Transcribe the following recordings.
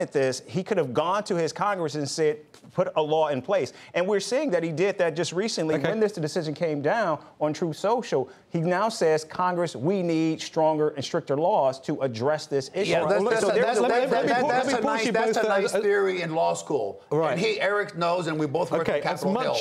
this, he could have gone to his Congress and said, put a law in place. And we're seeing that he did that just recently. When this decision came down on Truth Social, he now says, Congress, we need stronger and stricter laws to address this issue. Yeah, that's a nice theory in law school. Right. And Eric knows, and we both work at Capitol Hill.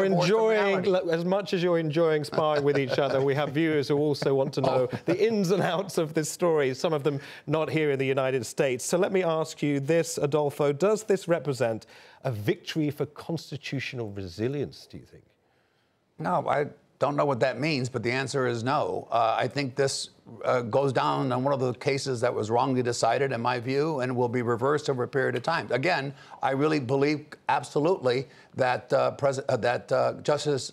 As much as you're enjoying sparring with each other, we have viewers who also want to know the ins and outs of this story, some of them not here in the United States. So let me ask you this, Adolfo, does this represent a victory for constitutional resilience, do you think? No, I don't know what that means, but the answer is no. I think this goes down on one of the cases that was wrongly decided, in my view, and will be reversed over a period of time. Again, I really believe absolutely that Justice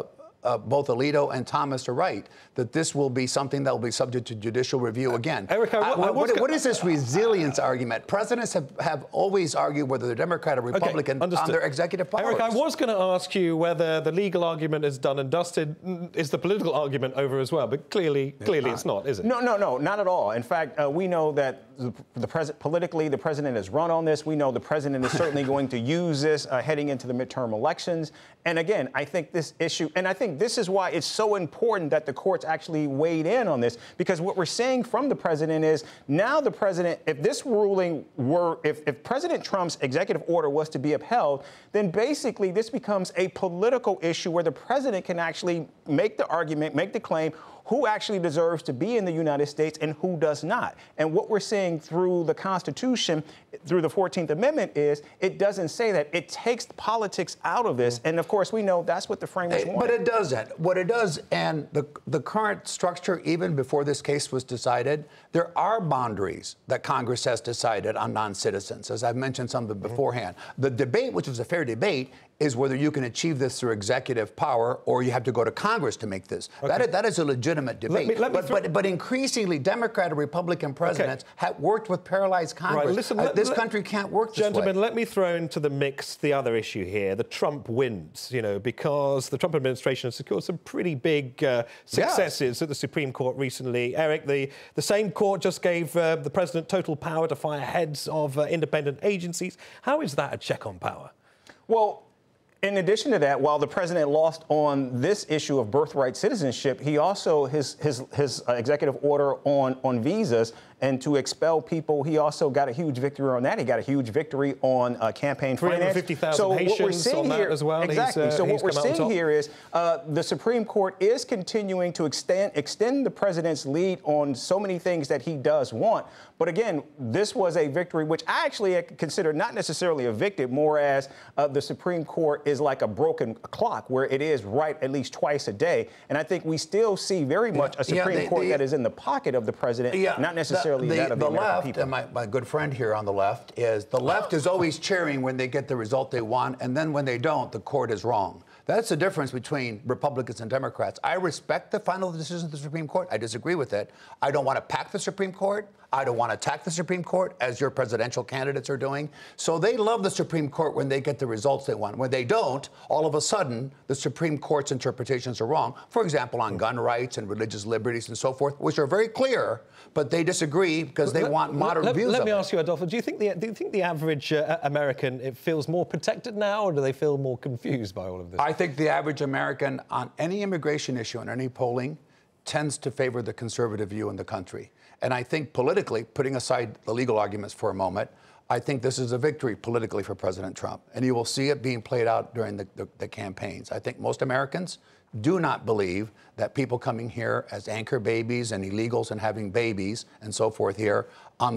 both Alito and Thomas are right, that this will be something that will be subject to judicial review again. Eric, what is this resilience argument? Presidents have always argued whether they're Democrat or Republican on their executive powers. Eric, I was going to ask you whether the legal argument is done and dusted. Is the political argument over as well? But clearly it's not, is it? No, not at all. In fact, we know that politically, the president has run on this. We know the president is certainly going to use this heading into the midterm elections. And again, I think this issue, and I think this is why it's so important that the courts actually weighed in on this, because what we're saying from the president is now the president, if this ruling were, if President Trump's executive order was to be upheld, then basically this becomes a political issue where the president can actually make the argument, make the claim, who actually deserves to be in the United States and who does not. And what we're seeing through the Constitution, through the 14th Amendment, is it doesn't say that. It takes politics out of this. And of course, we know that's what the framers want. But it doesn't. What it does, and the current structure, even before this case was decided, there are boundaries that Congress has decided on non-citizens, as I've mentioned some of them beforehand. The debate, which was a fair debate, is whether you can achieve this through executive power or you have to go to Congress to make this. That is a legitimate debate. But increasingly, Democrat and Republican presidents have worked with paralyzed Congress. Right, listen, this country can't work this way. Gentlemen, let me throw into the mix the other issue here, the Trump wins, because the Trump administration has secured some pretty big successes at the Supreme Court recently. Eric, the same court just gave the president total power to fire heads of independent agencies. How is that a check on power? Well, in addition to that, while the president lost on this issue of birthright citizenship, he also, his executive order on visas and to expel people, he also got a huge victory on that. He got a huge victory on campaign finance. 350,000 Haitians on that as well. Exactly. So what we're seeing here is the Supreme Court is continuing to extend the president's lead on so many things that he does want. But again, this was a victory which I actually consider not necessarily a victory, more as the Supreme Court is like a broken clock where it is right at least twice a day. And I think we still see very much a Supreme Court that is in the pocket of the president, not necessarily that of the American people. And my good friend here on the left is always cheering when they get the result they want, and then when they don't, the court is wrong. That's the difference between Republicans and Democrats. I respect the final decision of the Supreme Court. I disagree with it. I don't want to pack the Supreme Court. I don't want to attack the Supreme Court, as your presidential candidates are doing. So they love the Supreme Court when they get the results they want. When they don't, all of a sudden, the Supreme Court's interpretations are wrong. For example, on gun rights and religious liberties and so forth, which are very clear, but they disagree because they want modern views of it. Let me ask you, Adolfo, do you think the average American feels more protected now, or do they feel more confused by all of this? I think the average American on any immigration issue and any polling tends to favor the conservative view in the country. And I think politically, putting aside the legal arguments for a moment, I think this is a victory politically for President Trump. And you will see it being played out during the campaigns. I think most Americans do not believe that people coming here as anchor babies and illegals and having babies and so forth here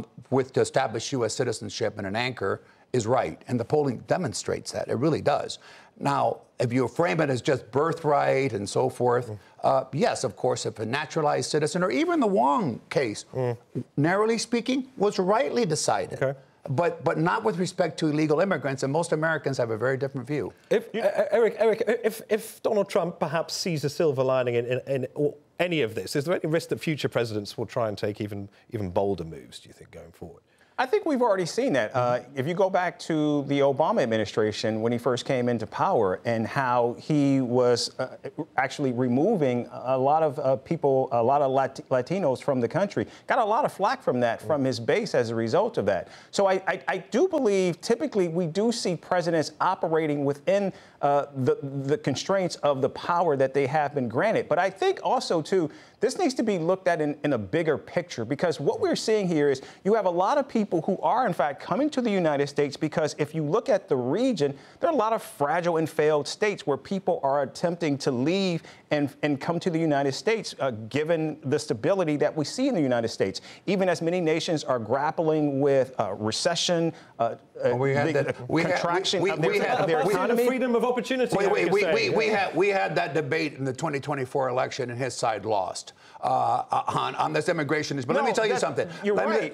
to establish U.S. citizenship and an anchor is right. And the polling demonstrates that. It really does. Now, if you frame it as just birthright and so forth, yes, of course, if a naturalized citizen or even the Wong case, narrowly speaking, was rightly decided. Okay. But not with respect to illegal immigrants, and most Americans have a very different view. Eric, if Donald Trump perhaps sees a silver lining in any of this, is there any risk that future presidents will try and take even bolder moves, do you think, going forward? I think we've already seen that. If you go back to the Obama administration when he first came into power and how he was actually removing a lot of people, a lot of Latinos from the country, got a lot of flack from that, from his base as a result of that. So I do believe typically we do see presidents operating within the constraints of the power that they have been granted. But I think also, too, this needs to be looked at in a bigger picture, because what we're seeing here is you have a lot of people who are, in fact, coming to the United States because if you look at the region, there are a lot of fragile and failed states where people are attempting to leave and come to the United States, given the stability that we see in the United States. Even as many nations are grappling with recession, contraction of their economy. Freedom of opportunity. We had that debate in the 2024 election, and his side lost on this immigration issue. But let me tell you something. You're right.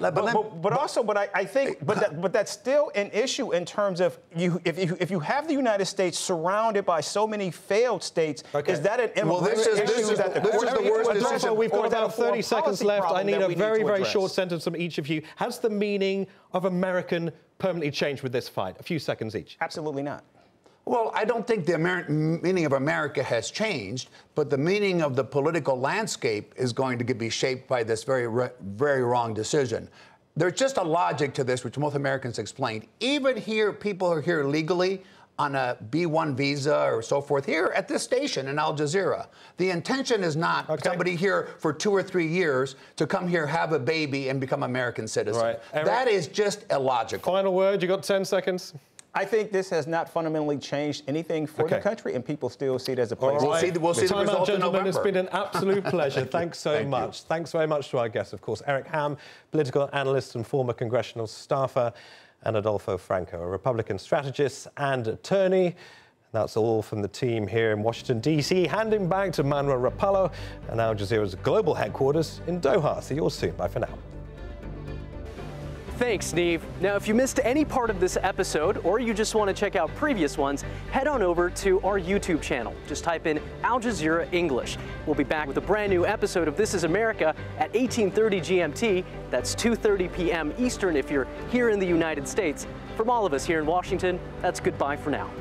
But that's still an issue in terms of if you have the United States surrounded by so many failed states, is that an immigration issue that the courts are Adolfo, we've got about 30 seconds left. I need a very short sentence from each of you. Has the meaning of American permanently changed with this fight? A few seconds each. Absolutely not. Well, I don't think the meaning of America has changed, but the meaning of the political landscape is going to be shaped by this very wrong decision. There's just a logic to this, which most Americans explained. Even here, people who are here legally on a B-1 visa or so forth, here at this station in Al Jazeera. The intention is not somebody here for 2 or 3 years to come here, have a baby, and become American citizens. Right. That is just illogical. Final word, you got 10 seconds. I think this has not fundamentally changed anything for the country, and people still see it as a place. We'll see the result in November. It's been an absolute pleasure. Thanks so much. Thanks very much to our guests, of course, Eric Ham, political analyst and former congressional staffer, and Adolfo Franco, a Republican strategist and attorney. That's all from the team here in Washington, D.C. Handing back to Manuel Rapallo and Al Jazeera's global headquarters in Doha. See you all soon. Bye for now. Thanks, Neve. Now, if you missed any part of this episode or you just want to check out previous ones, head on over to our YouTube channel. Just type in Al Jazeera English. We'll be back with a brand new episode of This is America at 18:30 GMT. That's 2:30 p.m. Eastern if you're here in the United States. From all of us here in Washington, that's goodbye for now.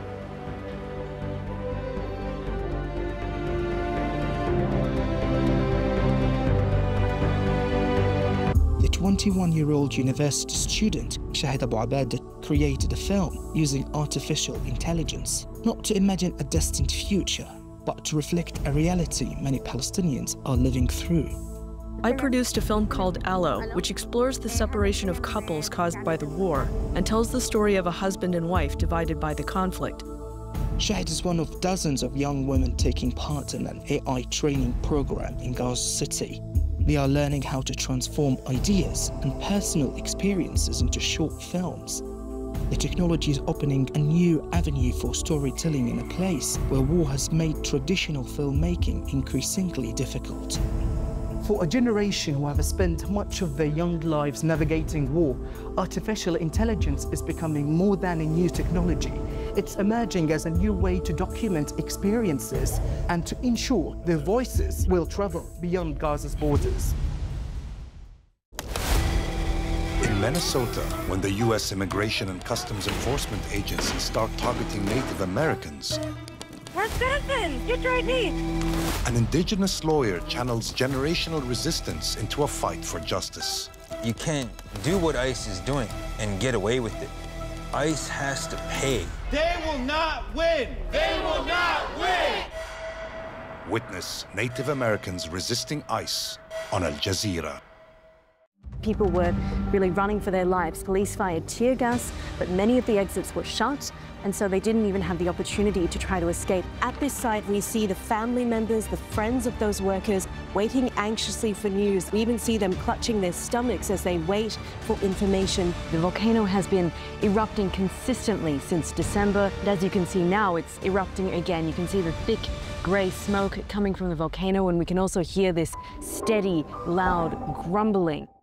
The 21-year-old university student, Shahid Abu Abad, created a film using artificial intelligence, not to imagine a distant future, but to reflect a reality many Palestinians are living through. I produced a film called Aloe, which explores the separation of couples caused by the war and tells the story of a husband and wife divided by the conflict. Shahid is one of dozens of young women taking part in an AI training program in Gaza City. They are learning how to transform ideas and personal experiences into short films. The technology is opening a new avenue for storytelling in a place where war has made traditional filmmaking increasingly difficult. For a generation who have spent much of their young lives navigating war, artificial intelligence is becoming more than a new technology. It's emerging as a new way to document experiences and to ensure their voices will travel beyond Gaza's borders. In Minnesota, when the U.S. Immigration and Customs Enforcement agencies start targeting Native Americans, we're citizens! You tried me! An indigenous lawyer channels generational resistance into a fight for justice. You can't do what ICE is doing and get away with it. ICE has to pay. They will not win! They will not win! Witness Native Americans resisting ICE on Al Jazeera. People were really running for their lives. Police fired tear gas, but many of the exits were shut, and so they didn't even have the opportunity to try to escape. At this site, we see the family members, the friends of those workers, waiting anxiously for news. We even see them clutching their stomachs as they wait for information. The volcano has been erupting consistently since December. And as you can see now, it's erupting again. You can see the thick grey smoke coming from the volcano, and we can also hear this steady, loud grumbling.